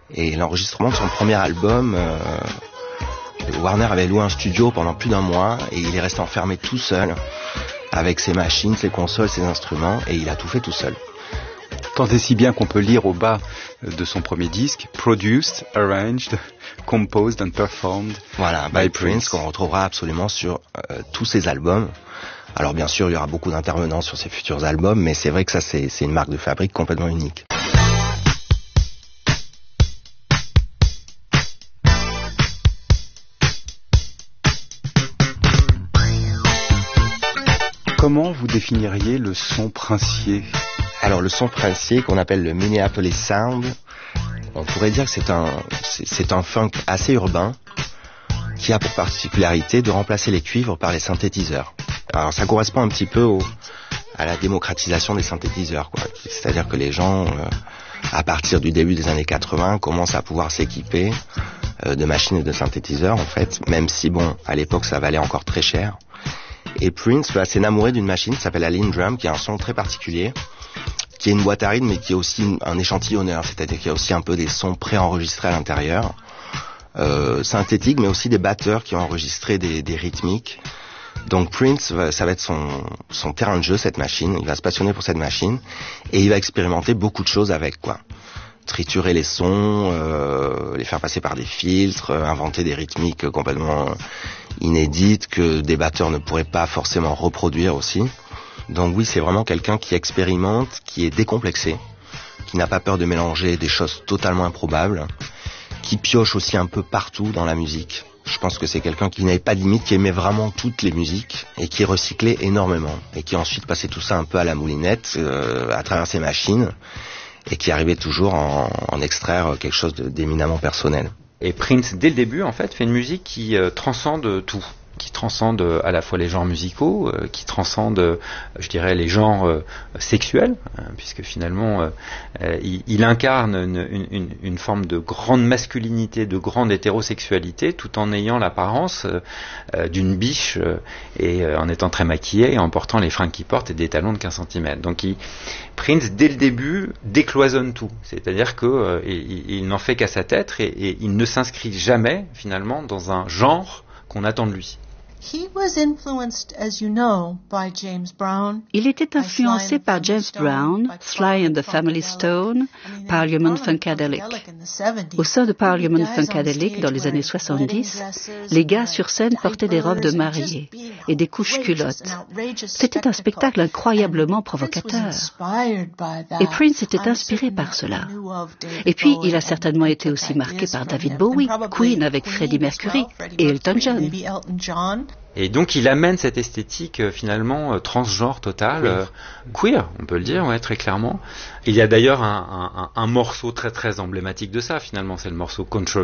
Et l'enregistrement de son premier album, Warner avait loué un studio pendant plus d'un mois et il est resté enfermé tout seul avec ses machines, ses consoles, ses instruments, et il a tout fait tout seul. Tant et si bien qu'on peut lire au bas de son premier disque, Produced, Arranged, Composed and Performed by Prince, qu'on retrouvera absolument sur tous ses albums. Alors bien sûr, il y aura beaucoup d'intervenants sur ses futurs albums, mais c'est vrai que ça c'est une marque de fabrique complètement unique. Comment vous définiriez le son princier ? Alors le son princier, qu'on appelle le Minneapolis Sound, on pourrait dire que c'est un funk assez urbain qui a pour particularité de remplacer les cuivres par les synthétiseurs. Alors ça correspond un petit peu à la démocratisation des synthétiseurs, quoi. C'est-à-dire que les gens, à partir du début des années 80, commencent à pouvoir s'équiper de machines et de synthétiseurs, en fait, même si, bon, à l'époque, ça valait encore très cher. Et Prince va s'énamorer d'une machine qui s'appelle la Lindrum, qui a un son très particulier, qui est une boîte à rythme, mais qui est aussi un échantillonneur, c'est-à-dire qu'il y a aussi un peu des sons préenregistrés à l'intérieur, synthétiques, mais aussi des batteurs qui ont enregistré des rythmiques. Donc Prince, ça va être son terrain de jeu, cette machine. Il va se passionner pour cette machine et il va expérimenter beaucoup de choses avec, quoi. Triturer les sons, les faire passer par des filtres, inventer des rythmiques complètement inédites que des batteurs ne pourraient pas forcément reproduire aussi. Donc oui, c'est vraiment quelqu'un qui expérimente, qui est décomplexé, qui n'a pas peur de mélanger des choses totalement improbables, qui pioche aussi un peu partout dans la musique. Je pense que c'est quelqu'un qui n'avait pas de limite, qui aimait vraiment toutes les musiques et qui recyclait énormément et qui ensuite passait tout ça un peu à la moulinette à travers ses machines et qui arrivait toujours en extraire quelque chose d'éminemment personnel. Et Prince, dès le début, en fait, fait une musique qui transcende tout, qui transcende à la fois les genres musicaux, qui transcende, je dirais, les genres sexuels, puisque finalement, il incarne une forme de grande masculinité, de grande hétérosexualité, tout en ayant l'apparence d'une biche et en étant très maquillé et en portant les fringues qu'il porte et des talons de 15 cm. Donc Prince, dès le début, décloisonne tout. C'est-à-dire qu'il n'en fait qu'à sa tête et il ne s'inscrit jamais, finalement, dans un genre qu'on attend de lui. Il était influencé par James Brown, Sly and the Family Stone, Parliament Funkadelic. Au sein de Parliament Funkadelic, dans les années 70, les gars sur scène portaient des robes de mariée et des couches culottes. C'était un spectacle incroyablement provocateur. Et Prince était inspiré par cela. Et puis, il a certainement été aussi marqué par David Bowie, Queen avec Freddie Mercury et Elton John. Et donc il amène cette esthétique finalement transgenre totale, queer, on peut le dire, ouais, très clairement. Il y a d'ailleurs un morceau très très emblématique de ça finalement, c'est le morceau Control